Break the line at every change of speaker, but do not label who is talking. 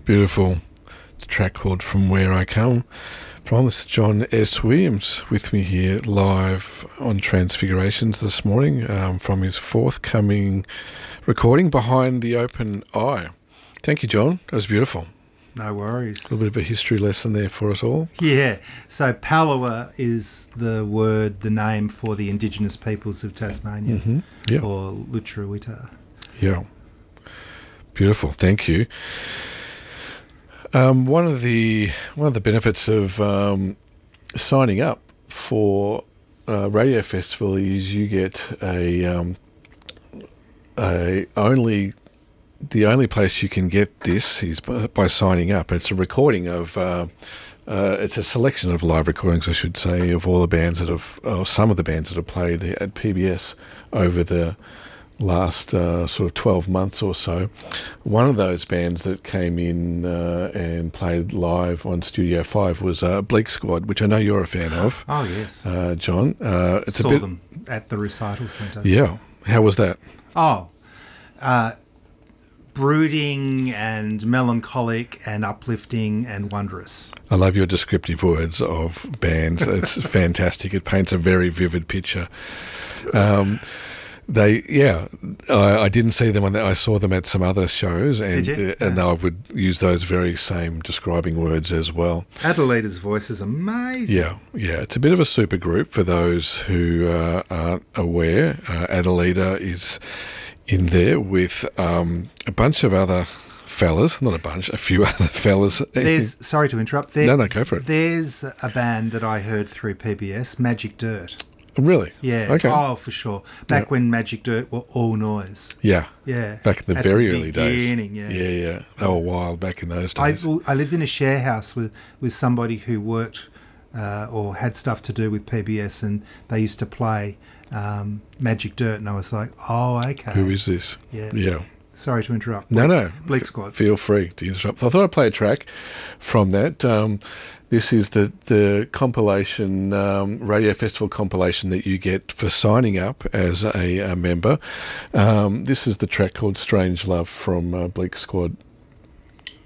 Beautiful track called From Where I Come from. This is John S. Williams with me here live on Transfigurations this morning from his forthcoming recording, Behind the Open Eye. Thank you, John. That was beautiful.
No worries.
A little bit of a history lesson there for us all.
Yeah. So Palawa is the word, the name for the Indigenous peoples of Tasmania,
Yeah.
or Lutruwita.
Yeah. Beautiful. Thank you. One of the benefits of signing up for Radio Festival is you get the only place you can get this is by signing up. It's a recording of it's a selection of live recordings, I should say, of all the bands that have, or some of the bands that have played at PBS over the last sort of 12 months or so. One of those bands that came in and played live on Studio 5 was Bleak Squad, which I know you're a fan of.
Oh, yes.
John.
Saw them at the Recital Centre.
Yeah. How was that?
Oh, brooding and melancholic and uplifting and wonderous.
I love your descriptive words of bands. It's fantastic. It paints a very vivid picture. I didn't see them. I saw them at some other shows, and and I would use those very same describing words as well.
Adelaida's voice is amazing.
Yeah. It's a bit of a super group for those who aren't aware. Adelaida is in there with a bunch of other fellas, not a bunch, a few other fellas.
Sorry to interrupt.
No, go for it.
There's a band that I heard through PBS, Magic Dirt.
Really?
Yeah.
Okay.
Oh, for sure. Back when Magic Dirt were all noise.
Yeah.
Yeah.
Back in the very early days.
Yeah.
Yeah. They were wild back in those days.
I lived in a share house with somebody who worked or had stuff to do with PBS, and they used to play Magic Dirt, and I was like, oh, okay.
Who is this? Yeah.
Sorry to interrupt.
No.
Bleak Squad.
Feel free to interrupt. I thought I'd play a track from that. This is the compilation, Radio Festival compilation that you get for signing up as a member. This is the track called Strange Love from Bleak Squad.